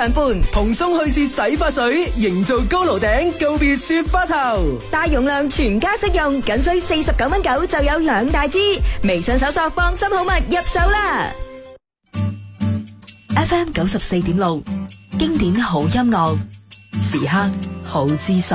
常伴， 蓬鬆去屑洗髮水，營造高樓頂，告別雪花頭。 大容量全家適用，僅需49.9就有2大支。微信搜索放心好物入手啦。FM 94.6，經典好音樂，時刻好資訊。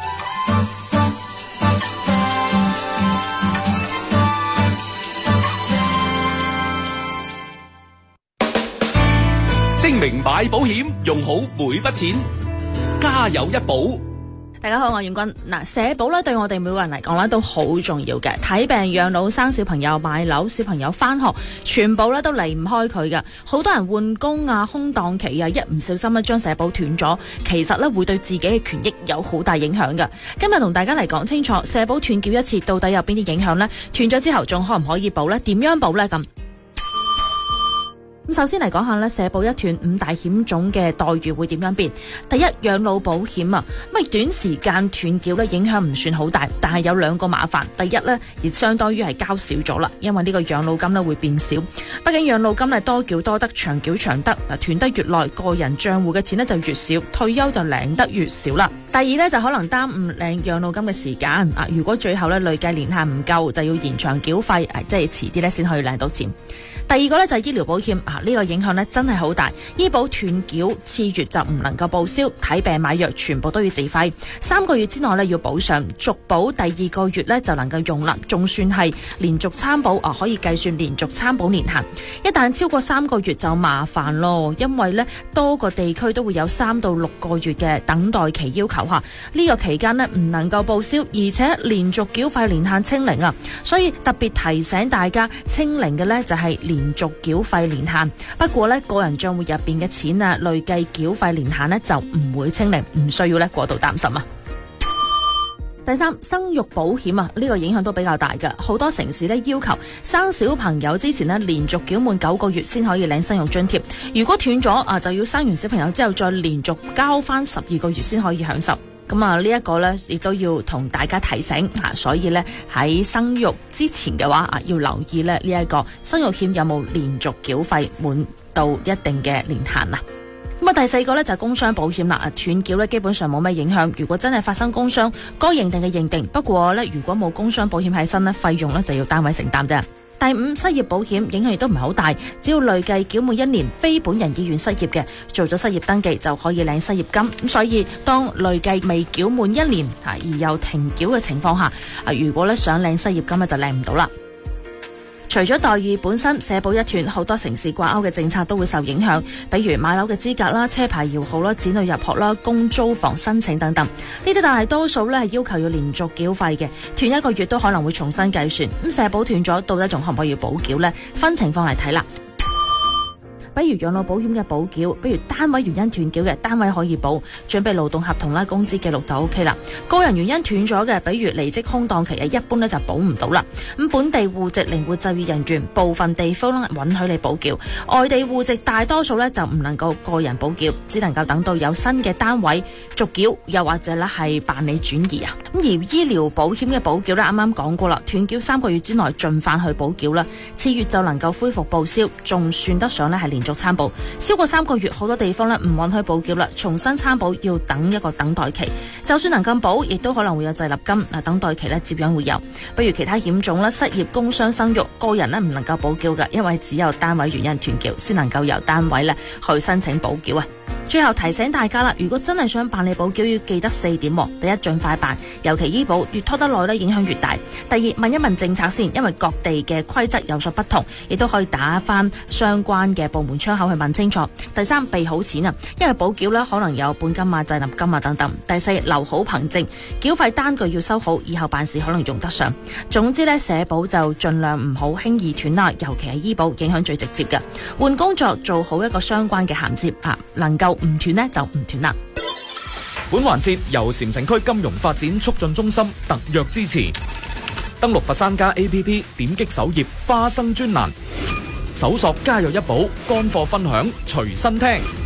精明買保險，用好每筆錢，家有一保。 大家好，我係遠君。嗱，社保咧對我哋每個人嚟講咧都好重要嘅，睇病、養老、生小朋友、買樓、小朋友翻學，全部咧都離唔開佢嘅。好多人換工啊、空檔期啊，一唔小心咧將社保斷咗，其實咧會對自己嘅權益有好大影響嘅。今日同大家嚟講清楚，社保斷繳一次到底有邊啲影響呢？斷咗之後仲可唔可以保呢？點樣保呢？咁首先嚟講下咧，社保一斷5大險種嘅待遇會點樣變？第一，養老保險啊，咁短時間斷繳咧影響唔算好大，但係有2個麻煩。第一咧，亦相當於係交少咗啦，因為呢個養老金咧會變少。畢竟養老金係多繳多得，長繳長得，斷得越耐，個人賬戶嘅錢咧就越少，退休就領得越少啦。第二咧就可能耽誤領養老金嘅時間啊！如果最後咧累計年限唔夠，就要延長繳費，即係遲啲咧先可以領到錢。第二個咧就係醫療保險啊，呢個影響咧真係好大。醫保斷繳次月就唔能夠報銷，睇病買藥全部都要自費。3個月之內咧要補上，續保第2個月咧就能夠用啦，仲算係連續參保啊，可以計算連續參保年限。一旦超過3個月就麻煩咯，因為咧多個地區都會有3到6個月嘅等待期要求下，呢個期間咧唔能夠報銷，而且連續繳費年限清零啊，所以特別提醒大家清零嘅咧就係連續繳費年限。不過咧個人賬戶入邊嘅錢啊，累計繳費年限咧就唔會清零，唔需要咧過度擔心啊。第三，生育保險啊，呢個影響都比較大嘅。好多城市咧要求生小朋友之前咧連續繳滿9個月先可以領生育津貼，如果斷咗啊，就要生完小朋友之後再連續交翻12個月先可以享受。咁啊，呢一個呢亦都要同大家提醒吓，所以呢喺生育之前嘅話啊，要留意呢一個生育險有冇連續繳費滿到一定嘅年限啊。咁啊，第4個呢就係工傷保險啦，斷繳呢基本上冇咩影響。如果真係發生工傷，該認定嘅認定，不過呢如果冇工傷保險喺身呢，費用呢就要單位承擔啫。第5，失業保險影響亦都唔係好大，只要累計繳滿1年，非本人意願失業嘅，做咗失業登記就可以領失業金。咁所以當累計未繳滿1年而又停繳嘅情況下，如果咧想領失業金咧就領唔到啦。除咗待遇本身，社保一斷，好多城市掛鈎嘅政策都會受影響，比如買樓嘅資格啦、車牌搖號啦、子女入學啦、公租房申請等等。呢啲大多數咧係要求要連續繳費嘅，斷1個月都可能會重新計算。咁社保斷咗，到底仲可唔可以補繳呢？分情況嚟睇啦。比如養老保險嘅補繳，比如單位原因斷繳嘅，單位可以補，準備勞動合同啦、工資記錄就 OK 啦。個人原因斷咗嘅，比如離職空檔期一般咧就補唔到啦。咁本地戶籍靈活就業人員，部分地方允許你補繳，外地戶籍大多數咧就唔能夠個人補繳，只能夠等到有新嘅單位續繳，又或者咧係辦理轉移啊。咁而醫療保險嘅補繳咧，啱啱講過啦，斷繳3個月之內盡快去補繳啦，次月就能夠恢復報銷，仲算得上咧係連續參保。超過3個月，好多地方咧唔允許補繳啦，重新參保要等一個等待期。就算能夠補，亦都可能會有滯納金。等待期咧接樣會有。不如其他險種啦，失業、工傷、生育，個人咧唔能夠補繳嘅，因為只有單位原因斷繳，先能夠由單位咧去申請補繳啊。最後提醒大家啦，如果真係想辦理補繳，要記得4點。第一，盡快辦，尤其醫保越拖得耐咧，影響越大。第二，問一問政策先，因為各地嘅規則有所不同，亦都可以打翻相關嘅部門窗口去問清楚。第三，備好錢啊，因為補繳咧可能有本金啊、滯納金啊等等。第四，留好憑證，繳費單據要收好，以後辦事可能用得上。總之咧，社保就盡量唔好輕易斷啦，尤其係醫保影響最直接嘅。換工作做好一個相關嘅銜接啊，能夠唔斷呢就唔斷啦。 本環節由禪城區金融發展促進中心特約支持。登錄佛山家 APP， 點擊首頁花生專欄，搜索家有一寶，乾貨分享隨身聽。